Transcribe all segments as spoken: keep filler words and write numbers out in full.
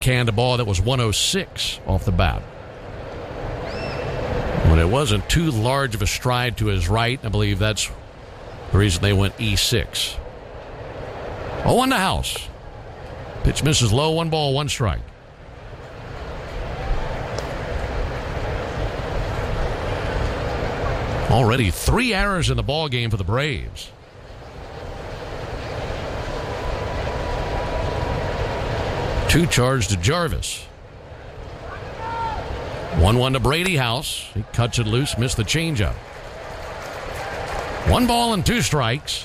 canned a ball that was one oh six off the bat. But it wasn't too large of a stride to his right. I believe that's the reason they went E six. oh one to House. Pitch misses low, one ball, one strike. Already three errors in the ball game for the Braves. Two charged to Jarvis. one one to Brady House. He cuts it loose, missed the changeup. One ball and two strikes.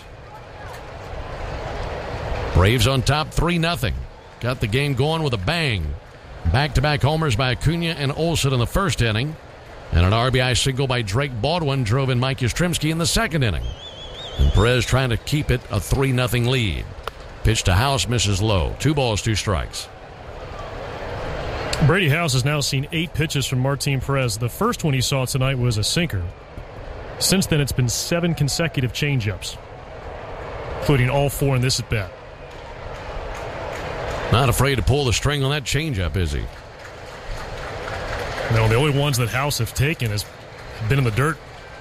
Braves on top three nothing. Got the game going with a bang. Back-to-back homers by Acuna and Olsen in the first inning. And an R B I single by Drake Baldwin drove in Mike Yastrzemski in the second inning. And Perez trying to keep it a three nothing lead. Pitch to House, misses low. Two balls, two strikes. Brady House has now seen eight pitches from Martin Perez. The first one he saw tonight was a sinker. Since then, it's been seven consecutive changeups, including all four in this at-bat. Not afraid to pull the string on that changeup, is he? No, the only ones that House have taken has been in the dirt.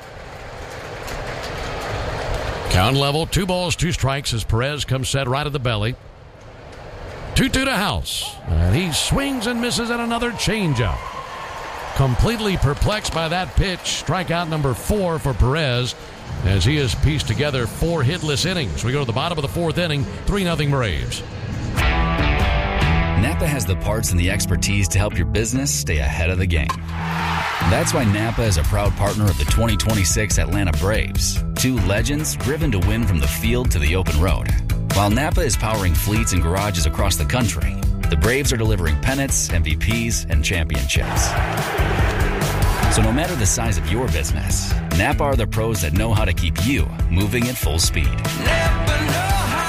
Count level, two balls, two strikes as Perez comes set right at the belly. two two to House. And he swings and misses at another changeup. Completely perplexed by that pitch. Strikeout number four for Perez as he has pieced together four hitless innings. We go to the bottom of the fourth inning, three nothing Braves. Napa has the parts and the expertise to help your business stay ahead of the game. That's why Napa is a proud partner of the twenty twenty-six Atlanta Braves. Two legends driven to win from the field to the open road. While Napa is powering fleets and garages across the country, the Braves are delivering pennants, M V Ps, and championships. So no matter the size of your business, Napa are the pros that know how to keep you moving at full speed. Napa know how.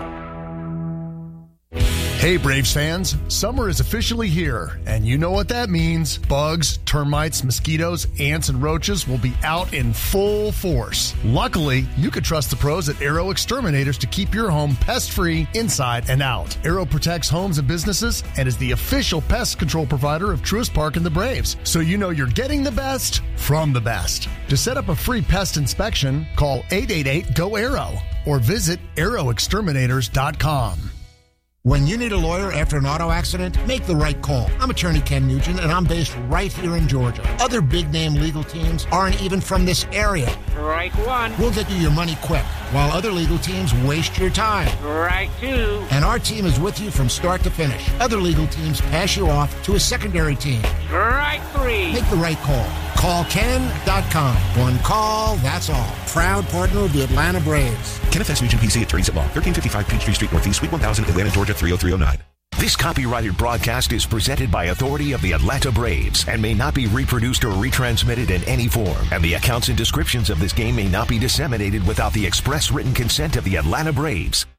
Hey Braves fans, summer is officially here, and you know what that means. Bugs, termites, mosquitoes, ants, and roaches will be out in full force. Luckily, you can trust the pros at Aero Exterminators to keep your home pest-free inside and out. Aero protects homes and businesses and is the official pest control provider of Truist Park and the Braves, so you know you're getting the best from the best. To set up a free pest inspection, call eight eight eight, G O, A R O or visit aero exterminators dot com. When you need a lawyer after an auto accident, make the right call. I'm attorney Ken Nugent, and I'm based right here in Georgia. Other big-name legal teams aren't even from this area. Right one. We'll get you your money quick, while other legal teams waste your time. Right two. And our team is with you from start to finish. Other legal teams pass you off to a secondary team. Right three. Make the right call. Call Ken dot com. One call, that's all. Proud partner of the Atlanta Braves. Kenneth S. Nugent, P C, attorneys at law. thirteen fifty-five Peachtree Street Northeast, Suite one thousand, Atlanta, Georgia, three oh three oh nine. This copyrighted broadcast is presented by authority of the Atlanta Braves and may not be reproduced or retransmitted in any form. And the accounts and descriptions of this game may not be disseminated without the express written consent of the Atlanta Braves.